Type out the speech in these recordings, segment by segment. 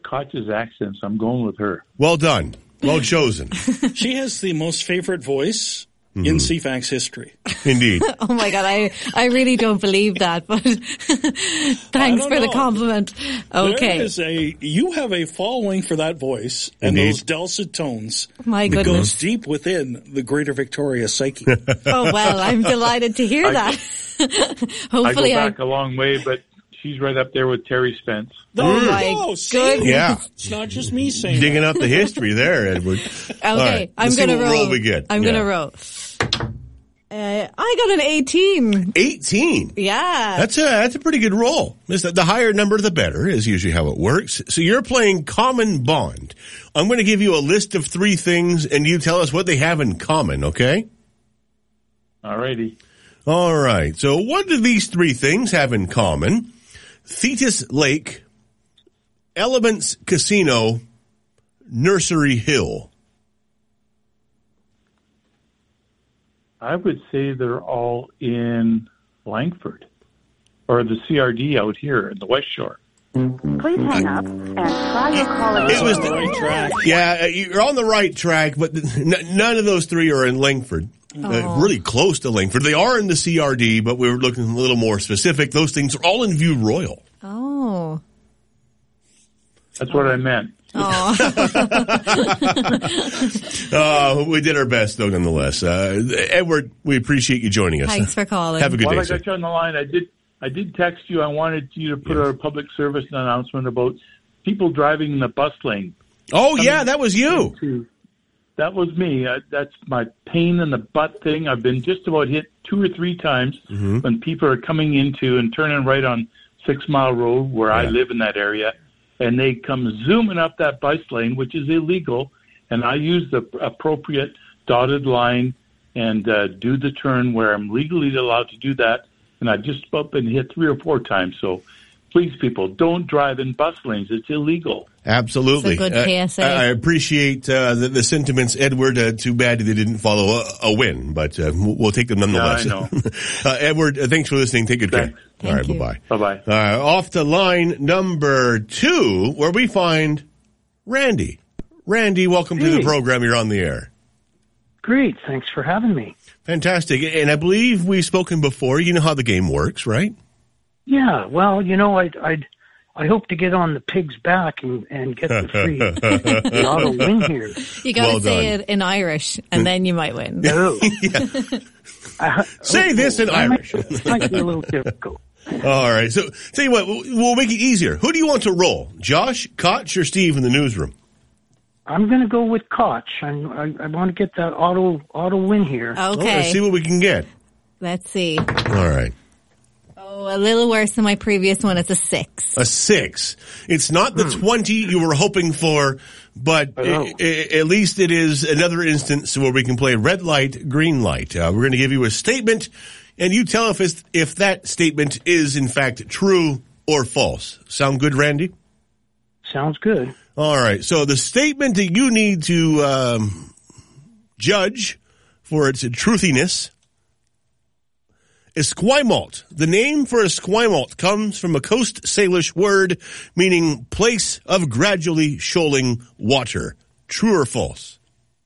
Koch's accent, so I'm going with her. Well done. Well chosen. She has the most favorite voice in CFAX history. Indeed. Oh my God, I really don't believe that, but thanks for the compliment. Okay. You have a following for that voice and Indeed. those dulcet tones. My that goodness. goes deep within the greater Victoria psyche. Oh, well, I'm delighted to hear that. Hopefully I go back a long way, but she's right up there with Terry Spence. Oh my goodness. Yeah. It's not just me saying Digging that. up the history there, Edward. Okay, right, I'm let's going to see what roll. roll we get. I'm going to roll. I got an 18. 18. Yeah. That's a pretty good roll. The higher number, the better, is usually how it works. So you're playing Common Bond. I'm going to give you a list of 3 things, and you tell us what they have in common, okay? All righty. All right. So what do these 3 things have in common? Thetis Lake, Elements Casino, Nursery Hill. I would say they're all in Langford, or the CRD out here in the West Shore. Please hang up and try your call again. It was the right track. Yeah, you're on the right track, but none of those 3 are in Langford. Really close to Langford. They are in the CRD, but we were looking a little more specific. Those things are all in View Royal. Oh. That's what I meant. We did our best, though, nonetheless. Edward, we appreciate you joining us. Thanks for calling. Have a good While day, I sir. got you on the line, I did text you. I wanted you to put a public service announcement about people driving in the bus lane. Oh, yeah, that was you. That was me. That's my pain in the butt thing. I've been just about hit 2 or 3 times when people are coming into and turning right on 6 Mile Road, where I live in that area, and they come zooming up that bus lane, which is illegal, and I use the appropriate dotted line and do the turn where I'm legally allowed to do that, and I've just about been hit 3 or 4 times. So please, people, don't drive in bus lanes. It's illegal. Absolutely. It's a good PSA. I appreciate the sentiments, Edward. Too bad they didn't follow a win, but we'll take them nonetheless. Yeah, I know. Edward, thanks for listening. Take good care. Thank All right, you. bye-bye. Bye-bye. Off to line number 2, where we find Randy. Randy, welcome to the program. You're on the air. Great. Thanks for having me. Fantastic. And I believe we've spoken before. You know how the game works, right? Yeah. Well, I hope to get on the pig's back and get the auto win here. You got to Well say done. it in Irish, and then you might win. No. Say this in Irish. Might be a little difficult. All right. So, tell you what, we'll make it easier. Who do you want to roll? Josh, Koch, or Steve in the newsroom? I'm going to go with Koch. I want to get that auto win here. Well, Okay. let's see what we can get. Let's see. All right. Oh, a little worse than my previous one. It's a 6. A 6. It's not the 20 you were hoping for, but at least it is another instance where we can play red light, green light. We're going to give you a statement, and you tell if that statement is, in fact, true or false. Sound good, Randy? Sounds good. All right. So the statement that you need to judge for its truthiness: Esquimalt. The name for Esquimalt comes from a Coast Salish word meaning place of gradually shoaling water. True or false?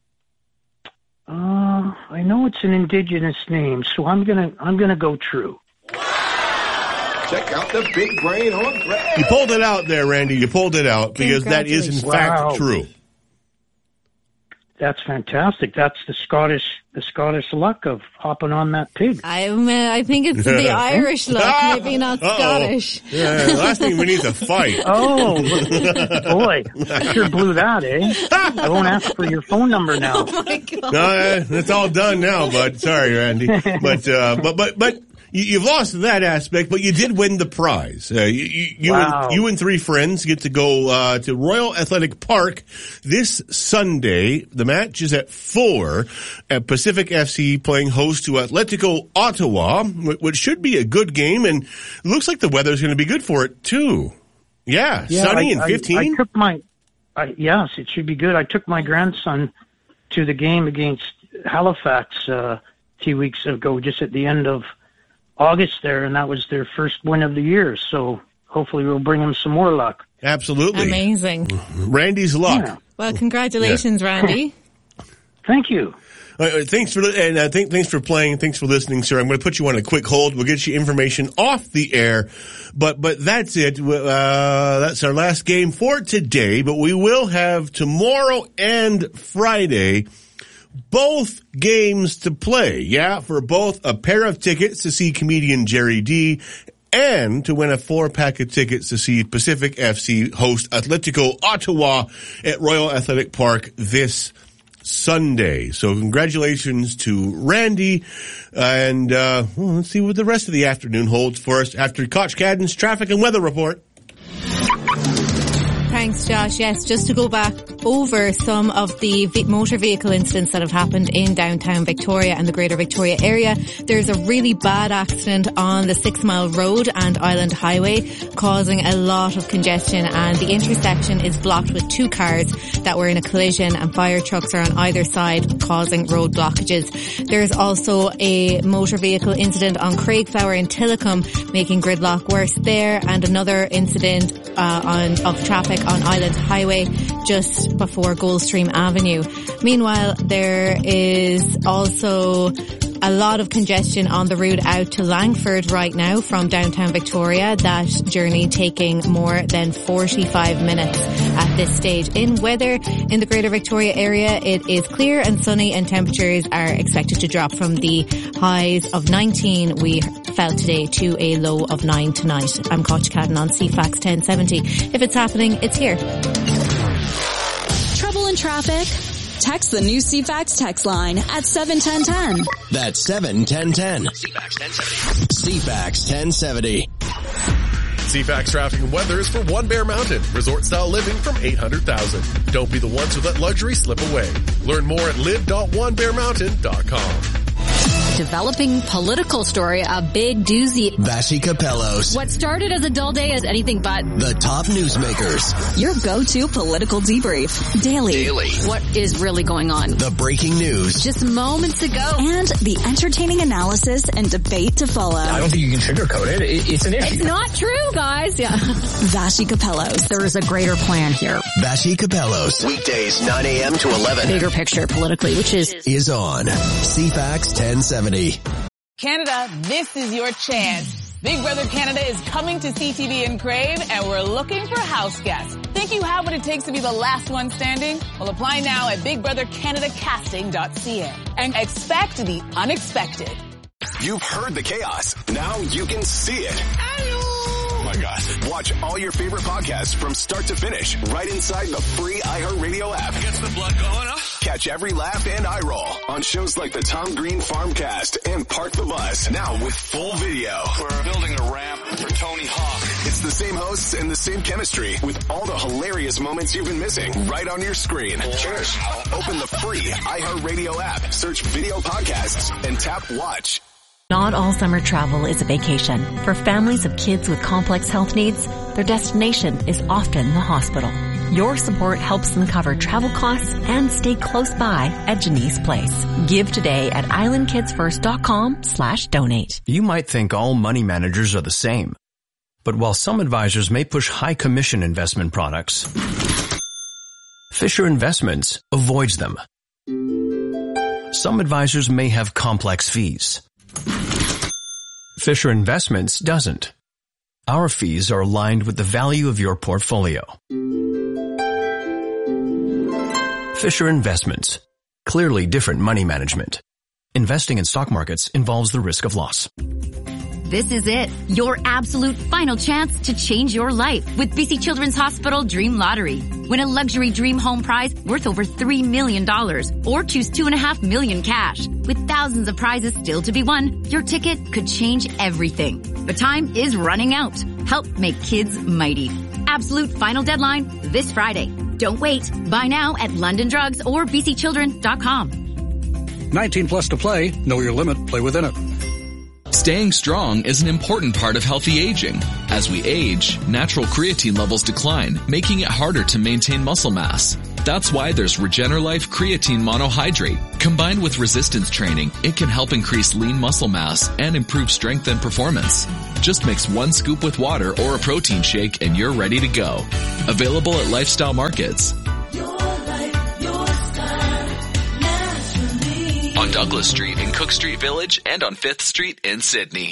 I know it's an indigenous name, so I'm gonna go true. Check out the big brain on Greg. You pulled it out there, Randy. You pulled it out because that is in fact Wow. true. That's fantastic. That's the Scottish luck of hopping on that pig. I think it's the Irish luck, maybe not Scottish. Yeah, last thing we need to fight. Oh, boy. I sure blew that, eh? I won't ask for your phone number now. Oh my God. No, it's all done now, bud. Sorry, Randy. But you've lost that aspect, but you did win the prize. Wow. You and 3 friends get to go to Royal Athletic Park this Sunday. The match is at 4 at Pacific FC, playing host to Atletico Ottawa, which should be a good game, and it looks like the weather's going to be good for it, too. Yeah, sunny and 15. I took yes, it should be good. I took my grandson to the game against Halifax 2 weeks ago, just at the end of August there, and that was their first win of the year. So hopefully we'll bring them some more luck. Absolutely. Amazing. Randy's luck. Yeah. Well, congratulations, Randy. Thank you. Thanks for thanks for playing. Thanks for listening, sir. I'm going to put you on a quick hold. We'll get you information off the air, but that's it. That's our last game for today. But we will have tomorrow and Friday both games to play. Yeah, for both a pair of tickets to see comedian Jerry D and to win a 4-pack of tickets to see Pacific FC host Atletico Ottawa at Royal Athletic Park this Sunday. So congratulations to Randy, and let's see what the rest of the afternoon holds for us after Koch Cadden's traffic and weather report. Thanks, Josh. Yes, just to go back over some of the motor vehicle incidents that have happened in downtown Victoria and the Greater Victoria area. There's a really bad accident on the 6 Mile Road and Island Highway, causing a lot of congestion, and the intersection is blocked with 2 cars that were in a collision, and fire trucks are on either side, causing road blockages. There's also a motor vehicle incident on Craigflower in Tillicum, making gridlock worse there, and another incident of traffic on Island Highway just before Goldstream Avenue. Meanwhile, there is also a lot of congestion on the route out to Langford right now from downtown Victoria. That journey taking more than 45 minutes at this stage. In weather in the Greater Victoria area, it is clear and sunny, and temperatures are expected to drop from the highs of 19 we felt today to a low of 9 tonight. I'm Koch Cadden on CFAX 1070. If it's happening, it's here. Trouble in traffic? Text the new CFAX text line at 71010. That's 71010. CFAX 1070. CFAX traffic and weather is for One Bear Mountain. Resort-style living from $800,000. Don't be the ones who let luxury slip away. Learn more at live.onebearmountain.com. Developing political story, a big doozy. Vassy Capellos. What started as a dull day is anything but. The top newsmakers. Your go-to political debrief. Daily. What is really going on? The breaking news. Just moments ago. And the entertaining analysis and debate to follow. I don't think you can sugarcoat it. It's an issue. It's not true, guys. Yeah. Vassy Capellos. There is a greater plan here. Vassy Capellos. Weekdays 9 a.m. to 11. Bigger picture politically, which is on CFAX 1070. Canada, this is your chance. Big Brother Canada is coming to CTV in Crave, and we're looking for house guests. Think you have what it takes to be the last one standing? Well, apply now at bigbrothercanadacasting.ca and expect the unexpected. You've heard the chaos. Now you can see it. Oh my God. Watch all your favorite podcasts from start to finish right inside the free iHeartRadio app. Gets the blood going, huh? Catch every laugh and eye roll on shows like the Tom Green Farmcast and Park the Bus, now with full video. We're building a ramp for Tony Hawk. It's the same hosts and the same chemistry with all the hilarious moments you've been missing right on your screen. Cheers. Open the free iHeartRadio app, search video podcasts, and tap watch. Not all summer travel is a vacation. For families of kids with complex health needs, their destination is often the hospital. Your support helps them cover travel costs and stay close by at Janice Place. Give today at islandkidsfirst.com/donate. You might think all money managers are the same. But while some advisors may push high commission investment products, Fisher Investments avoids them. Some advisors may have complex fees. Fisher Investments doesn't. Our fees are aligned with the value of your portfolio. Fisher Investments. Clearly different money management. Investing in stock markets involves the risk of loss. This is it. Your absolute final chance to change your life with BC Children's Hospital Dream Lottery. Win a luxury dream home prize worth over $3 million or choose $2.5 million cash. With thousands of prizes still to be won, your ticket could change everything. But time is running out. Help make kids mighty. Absolute final deadline this Friday. Don't wait. Buy now at London Drugs or bcchildren.com. 19 plus to play. Know your limit. Play within it. Staying strong is an important part of healthy aging. As we age, natural creatine levels decline, making it harder to maintain muscle mass. That's why there's RegenerLife Creatine Monohydrate. Combined with resistance training, it can help increase lean muscle mass and improve strength and performance. Just mix 1 scoop with water or a protein shake and you're ready to go. Available at Lifestyle Markets. On Douglas Street in Cook Street Village and on 5th Street in Sydney.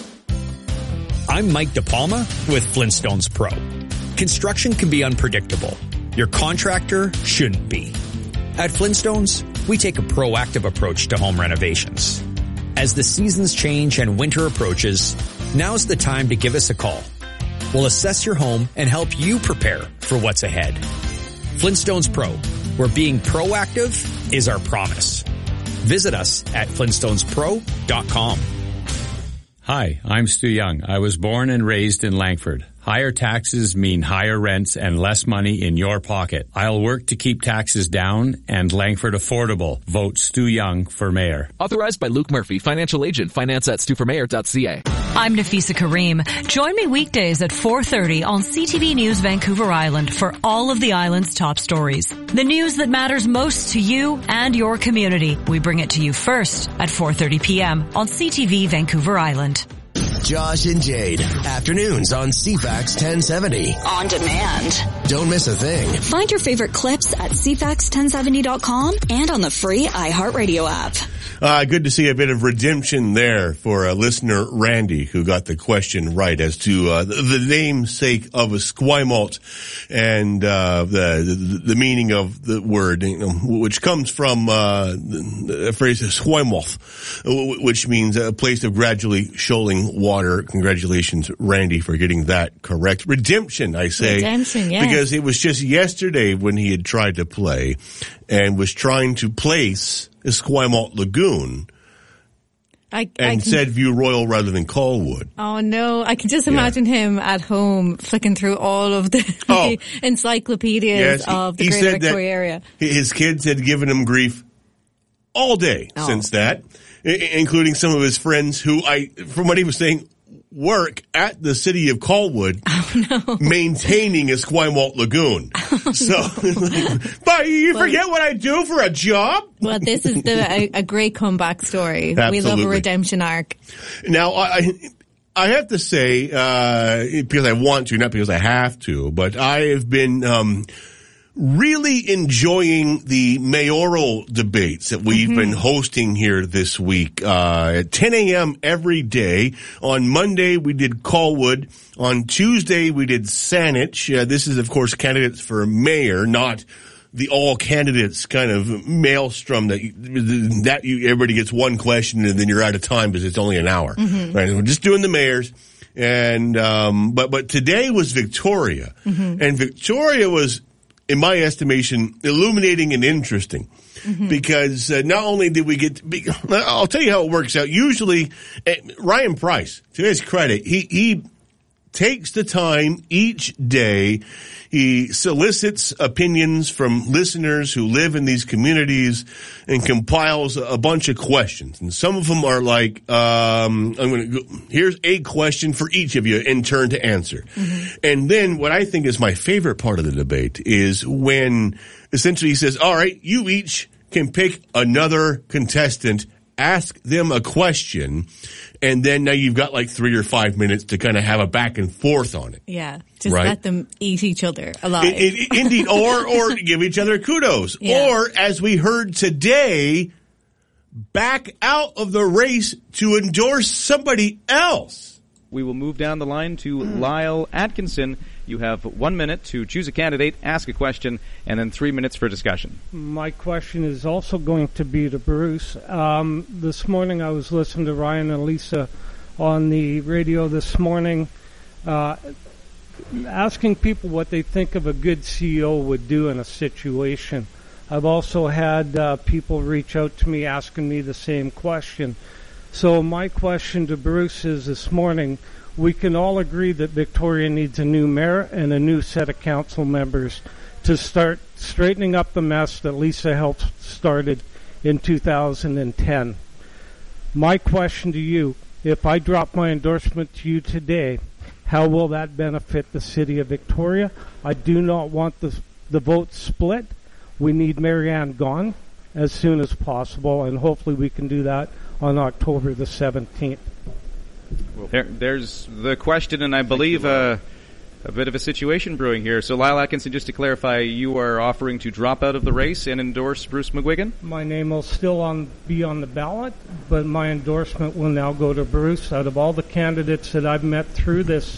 I'm Mike DePalma with Flintstones Pro. Construction can be unpredictable. Your contractor shouldn't be. At Flintstones, we take a proactive approach to home renovations. As the seasons change and winter approaches, now's the time to give us a call. We'll assess your home and help you prepare for what's ahead. Flintstones Pro, where being proactive is our promise. Visit us at flintstonespro.com. Hi, I'm Stu Young. I was born and raised in Langford. Higher taxes mean higher rents and less money in your pocket. I'll work to keep taxes down and Langford affordable. Vote Stu Young for mayor. Authorized by Luke Murphy, financial agent, finance@stuformayor.ca. I'm Nafisa Kareem. Join me weekdays at 4:30 on CTV News Vancouver Island for all of the island's top stories. The news that matters most to you and your community. We bring it to you first at 4:30 p.m. on CTV Vancouver Island. Josh and Jade, afternoons on CFAX 1070. On demand. Don't miss a thing. Find your favorite clips at CFAX1070.com and on the free iHeartRadio app. Good to see a bit of redemption there for listener Randy, who got the question right as to the namesake of Esquimalt and the meaning of the word, which comes from the phrase Esquimalt, which means a place of gradually shoaling water. Congratulations, Randy, for getting that correct. Redemption, I say. Redemption, yes. Because it was just yesterday when he had tried to play and was trying to place Esquimalt Lagoon and said View Royal rather than Colwood. Oh no, I can just imagine him at home flicking through all of the encyclopedias of the Greater Victoria area. His kids had given him grief all day since that, including some of his friends who from what he was saying, work at the city of Colwood maintaining Esquimalt Lagoon. But you forget what I do for a job? Well, this is a great comeback story. Absolutely. We love a redemption arc. Now, I have to say, because I want to, not because I have to, but I have been really enjoying the mayoral debates that we've been hosting here this week. At 10 a.m. every day. On Monday, we did Colwood. On Tuesday, we did Saanich. This is, of course, candidates for mayor, not the all candidates kind of maelstrom that everybody gets one question and then you're out of time because it's only an hour. Right? We're just doing the mayors. And, but today was Victoria. And Victoria was, in my estimation, illuminating and interesting. Because not only did we I'll tell you how it works out. Usually, Ryan Price, to his credit, he takes the time each day. He solicits opinions from listeners who live in these communities and compiles a bunch of questions. And some of them are like, here's a question for each of you in turn to answer. And then what I think is my favorite part of the debate is when essentially he says, all right, you each can pick another contestant, ask them a question, and then now you've got like 3 or 5 minutes to kind of have a back and forth on it. Yeah, just let them eat each other alive. Indeed, or give each other kudos. Yeah. Or, as we heard today, back out of the race to endorse somebody else. We will move down the line to Lyle Atkinson. You have 1 minute to choose a candidate, ask a question, and then 3 minutes for discussion. My question is also going to be to Bruce. This morning I was listening to Ryan and Lisa on the radio this morning, asking people what they think of a good CEO would do in a situation. I've also had people reach out to me asking me the same question. So my question to Bruce is this morning, we can all agree that Victoria needs a new mayor and a new set of council members to start straightening up the mess that Lisa helped started in 2010. My question to you, if I drop my endorsement to you today, How will that benefit the city of Victoria? I do not want the vote split. We need Marianne gone as soon as possible, and hopefully we can do that on October the 17th. There's the question, and I believe a bit of a situation brewing here. So, Lyle Atkinson, just to clarify, you are offering to drop out of the race and endorse Bruce McGuigan? My name will still be on the ballot, but my endorsement will now go to Bruce. Out of all the candidates that I've met through this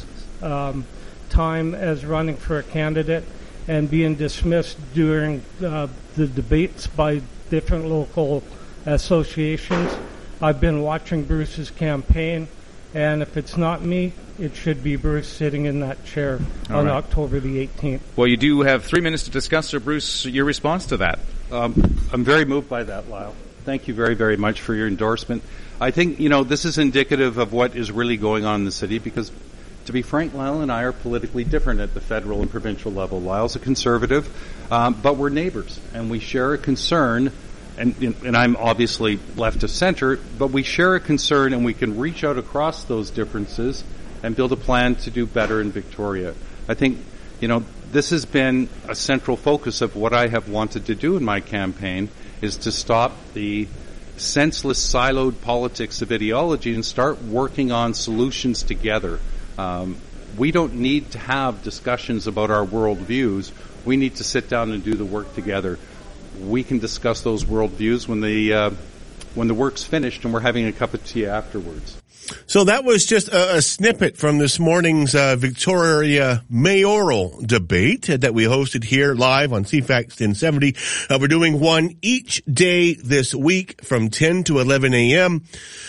time as running for a candidate and being dismissed during the debates by different local associations, I've been watching Bruce's campaign. And if it's not me, it should be Bruce sitting in that chair on October the 18th. Well, you do have 3 minutes to discuss, so Bruce, your response to that. I'm very moved by that, Lyle. Thank you very, very much for your endorsement. I think, this is indicative of what is really going on in the city because, to be frank, Lyle and I are politically different at the federal and provincial level. Lyle's a conservative, but we're neighbors, and we share a concern. And I'm obviously left of center, but we share a concern and we can reach out across those differences and build a plan to do better in Victoria. I think, this has been a central focus of what I have wanted to do in my campaign is to stop the senseless siloed politics of ideology and start working on solutions together. We don't need to have discussions about our worldviews. We need to sit down and do the work together. We can discuss those worldviews when the work's finished and we're having a cup of tea afterwards. So that was just a snippet from this morning's Victoria mayoral debate that we hosted here live on CFAX 1070. We're doing one each day this week from 10 to 11 a.m.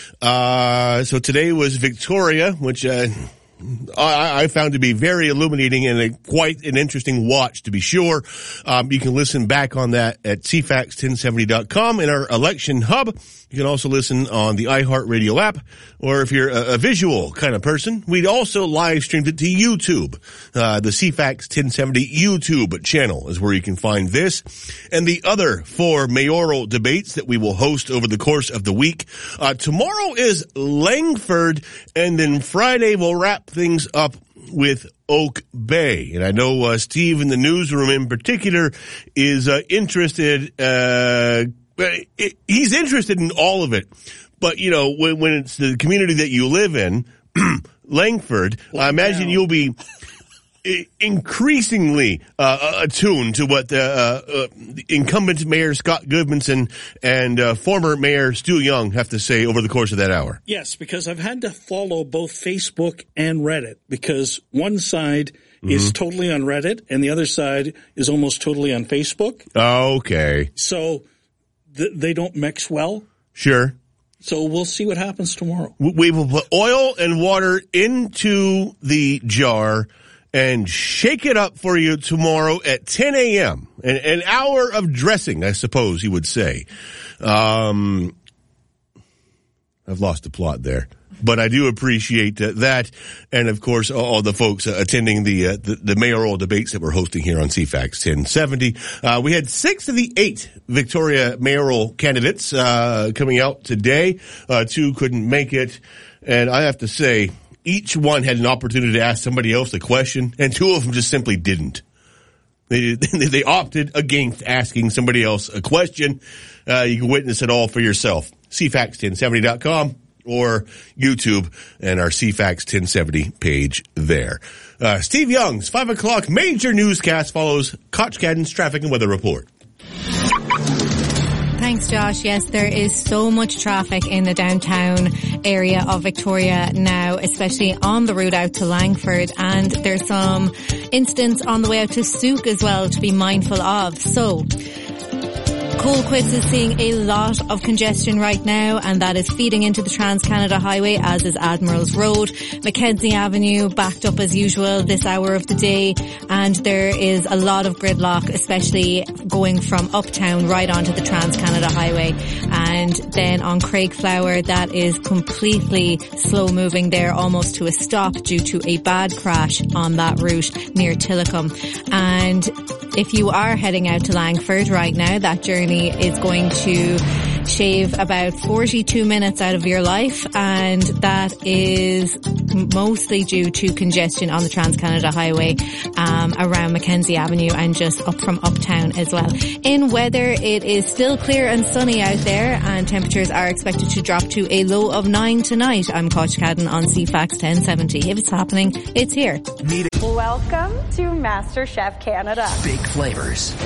So today was Victoria, which I found to be very illuminating and quite an interesting watch, to be sure. You can listen back on that at cfax1070.com in our election hub. You can also listen on the iHeartRadio app, or if you're a visual kind of person, we also live streamed it to YouTube. The CFAX 1070 YouTube channel is where you can find this and the other 4 mayoral debates that we will host over the course of the week. Tomorrow is Langford, and then Friday we'll wrap things up with Oak Bay. And I know Steve in the newsroom in particular is interested. He's interested in all of it, but when it's the community that you live in, Langford, I imagine you'll be increasingly attuned to what the incumbent Mayor Scott Goodmanson and former Mayor Stu Young have to say over the course of that hour. Yes, because I've had to follow both Facebook and Reddit because one side is totally on Reddit and the other side is almost totally on Facebook. Okay. So they don't mix well. Sure. So we'll see what happens tomorrow. We will put oil and water into the jar and shake it up for you tomorrow at 10 a.m. An hour of dressing, I suppose you would say. I've lost the plot there. But I do appreciate that, and of course all the folks attending the mayoral debates that we're hosting here on CFAX 1070. We had 6 of the 8 Victoria mayoral candidates coming out today. 2 couldn't make it, and I have to say each one had an opportunity to ask somebody else a question, and 2 of them just simply didn't. They opted against asking somebody else a question. You can witness it all for yourself. CFAX1070.com. or YouTube and our CFAX 1070 page there. Steve Young's 5 o'clock major newscast follows Koch Cadden's traffic and weather report. Thanks, Josh. Yes, there is so much traffic in the downtown area of Victoria now, especially on the route out to Langford, and there's some incidents on the way out to Souk as well to be mindful of. So, Colquitt is seeing a lot of congestion right now, and that is feeding into the Trans-Canada Highway, as is Admiral's Road. Mackenzie Avenue backed up as usual this hour of the day, and there is a lot of gridlock, especially going from Uptown right onto the Trans-Canada Highway. And then on Craigflower, that is completely slow moving there, almost to a stop due to a bad crash on that route near Tillicum. And if you are heading out to Langford right now, that journey is going to shave about 42 minutes out of your life, and that is mostly due to congestion on the Trans-Canada Highway around Mackenzie Avenue and just up from Uptown as well. In weather, it is still clear and sunny out there, and temperatures are expected to drop to a low of 9 tonight. I'm Koch Cadden on CFAX 1070. If it's happening, it's here. Welcome to MasterChef Canada. Big flavors,